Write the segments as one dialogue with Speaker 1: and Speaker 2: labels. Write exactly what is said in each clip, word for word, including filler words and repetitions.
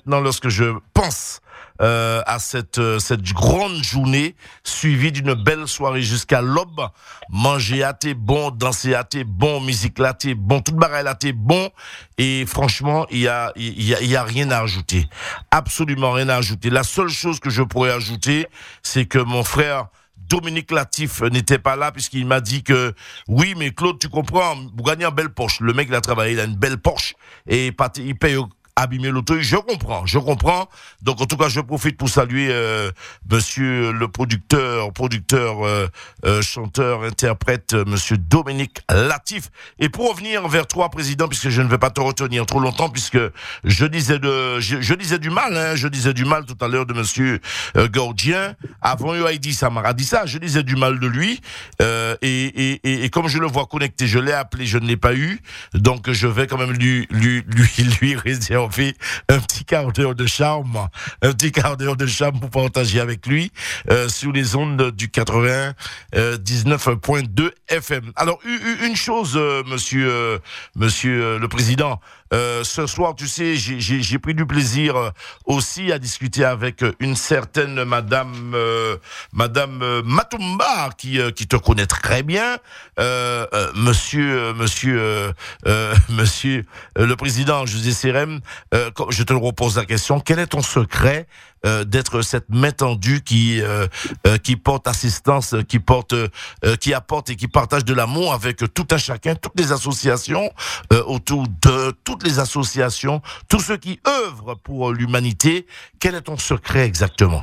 Speaker 1: maintenant lorsque je pense euh, à cette euh, cette grande journée suivie d'une belle soirée jusqu'à l'aube. Manger à t'es bon, danser à t'es bon, musique là t'es bon, toute bagaille là t'es bon. Et franchement, il y a il y a il y a rien à ajouter, absolument rien à ajouter. La seule chose que je pourrais ajouter, c'est que mon frère Dominique Latif n'était pas là puisqu'il m'a dit que oui, mais Claude, tu comprends, vous gagnez une belle Porsche. Le mec, il a travaillé, il a une belle Porsche et il paye abîmer l'auto. Je comprends, je comprends. Donc en tout cas, je profite pour saluer euh, monsieur le producteur, producteur, euh, euh, chanteur, interprète, euh, monsieur Dominique Latif. Et pour revenir vers toi, président, puisque je ne vais pas te retenir trop longtemps, puisque je disais de, je, je disais du mal, hein, je disais du mal tout à l'heure de monsieur euh, Gordien. Avant eu Heidi Samara dit ça, je disais du mal de lui. Euh, et, et, et, et comme je le vois connecté, je l'ai appelé, je ne l'ai pas eu. Donc je vais quand même lui, lui, lui, lui réserver fait un petit quart d'heure de charme, un petit quart d'heure de charme pour partager avec lui euh, sur les ondes du quatre-vingt-dix-neuf point deux F M. Alors une chose, euh, monsieur, euh, monsieur euh, le président. Euh, ce soir, tu sais, j'ai, j'ai, j'ai pris du plaisir euh, aussi à discuter avec une certaine Madame, euh, Madame euh, Matumba, qui euh, qui te connaît très bien, euh, euh, Monsieur, euh, Monsieur, euh, euh, Monsieur euh, le président José Sérem. Euh, je te repose la question. Quel est ton secret euh, d'être cette main tendue qui euh, euh, qui porte assistance, qui porte, euh, qui apporte et qui partage de l'amour avec tout un chacun, toutes les associations euh, autour de toutes les associations, tous ceux qui œuvrent pour l'humanité. Quel est ton secret exactement?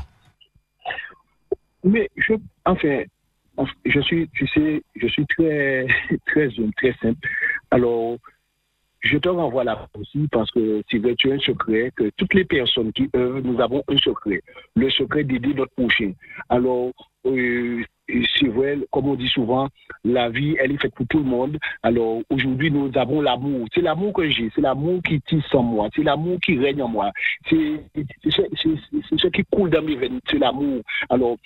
Speaker 2: Mais je, enfin, je suis, tu sais, je suis très, très, très simple. Alors, je te renvoie là aussi parce que c'est vrai, tu as un secret, que toutes les personnes qui œuvrent, nous avons un secret. Le secret d'aider notre prochain. Alors, euh, c'est vrai, comme on dit souvent, la vie, elle est faite pour tout le monde. Alors, aujourd'hui, nous avons l'amour. C'est l'amour que j'ai, c'est l'amour qui tisse en moi, c'est l'amour qui règne en moi. C'est, c'est, c'est, c'est, c'est ce qui coule dans mes veines, c'est l'amour. Alors,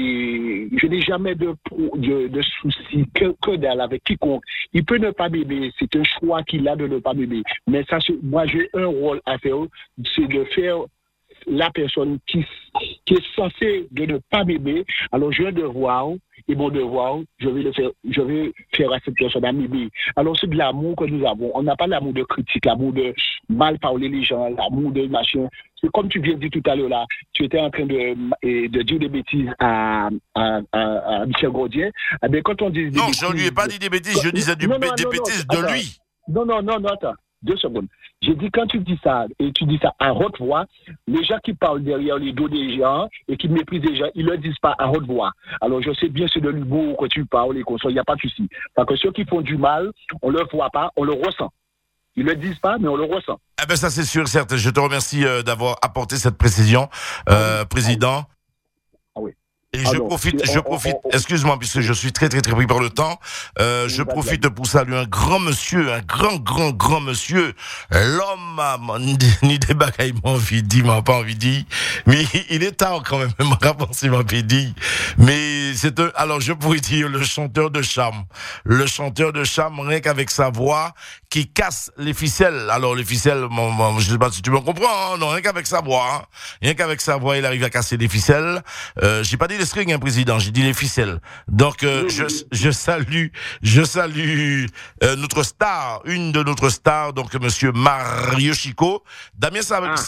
Speaker 2: et je n'ai jamais de, de, de soucis, que, que dalle avec quiconque. Il peut ne pas m'aimer, c'est un choix qu'il a de ne pas m'aimer. Mais ça, moi, j'ai un rôle à faire, c'est de faire la personne qui, qui est censée de ne pas m'aimer. Alors, j'ai un devoir, et mon devoir, je vais le faire, je vais faire à cette personne à m'aimer. Alors, c'est de l'amour que nous avons. On n'a pas l'amour de critique, l'amour de mal parler les gens, l'amour de machin. C'est comme tu viens de dire tout à l'heure là, tu étais en train de, de dire des bêtises à, à, à, à Michel Gordien. Eh bien, quand on dit des
Speaker 1: non,
Speaker 2: bêtises,
Speaker 1: je ne lui ai pas dit des bêtises, je disais du,
Speaker 2: non, non,
Speaker 1: des
Speaker 2: non,
Speaker 1: bêtises
Speaker 2: non,
Speaker 1: de
Speaker 2: attends.
Speaker 1: lui.
Speaker 2: Non, non, non, non, attends. Deux secondes. J'ai dit, quand tu dis ça, et tu dis ça à haute voix, les gens qui parlent derrière les dos des gens et qui méprisent les gens, ils ne le disent pas à haute voix. Alors, je sais bien, c'est de l'humour que tu parles et qu'on il n'y a pas de souci. Parce que ceux qui font du mal, on ne le voit pas, on le ressent. Ils ne le disent pas, mais on le ressent.
Speaker 1: Eh ben ça, c'est sûr, certes. Je te remercie euh, d'avoir apporté cette précision, euh, ah oui. président.
Speaker 2: Ah oui.
Speaker 1: Et je profite, je profite, excuse-moi, puisque je suis très, très, très pris par le temps, euh, je profite pour saluer un grand monsieur, un grand, grand, grand monsieur, l'homme, ni des bagailles, m'a envie de dire, m'a pas envie de dire, mais il est tard quand même, m'a rapporté, m'a dit, mais c'est un, alors je pourrais dire le chanteur de charme, le chanteur de charme, rien qu'avec sa voix, qui casse les ficelles. Alors les ficelles, mon, mon, je sais pas si tu me comprends, hein, non, rien qu'avec sa voix, hein, rien qu'avec sa voix, il arrive à casser les ficelles. Euh, j'ai pas dit les strings, hein, président, j'ai dit les ficelles. Donc euh, je, je salue, je salue euh, notre star, une de notre stars, donc Monsieur Mario Chico, Damien, Sa- ah.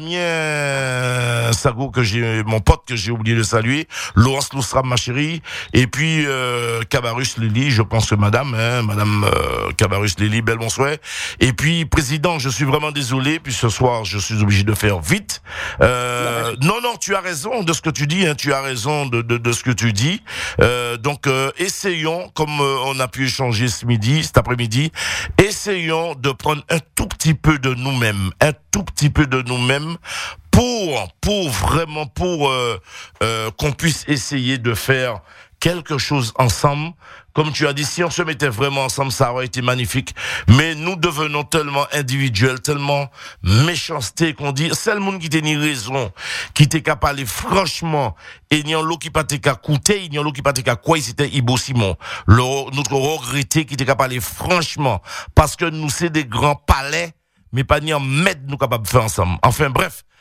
Speaker 1: Damien Sago que j'ai, mon pote que j'ai oublié de saluer, Laurence Loustram, ma chérie, et puis euh, Cabarus Lily, je pense que Madame, hein, Madame euh, Cabarus Lily, belle bonsoir. Et puis président, je suis vraiment désolé, puis ce soir je suis obligé de faire vite. Euh, non non, tu as raison de ce que tu dis, hein, tu as raison de de, de ce que tu dis. Euh, donc euh, essayons, comme euh, on a pu échanger ce midi, cet après-midi, essayons de prendre un tout petit peu de nous-mêmes, un tout petit peu de nous-mêmes pour pour vraiment pour euh, euh, qu'on puisse essayer de faire quelque chose ensemble. Comme tu as dit, si on se mettait vraiment ensemble, ça aurait été magnifique. Mais nous devenons tellement individuels, tellement méchanceté qu'on dit, c'est le monde qui t'a ni raison, qui t'a qu'à parler franchement, et il y a l'eau qui t'a qu'à coûter, il y a l'eau qui t'a qu'à quoi, c'était Ibo Simon. Le, notre regretté qui t'a qu'à parler franchement, parce que nous c'est des grands palais, mais pas ni en mettre nous capables de faire ensemble. Enfin bref.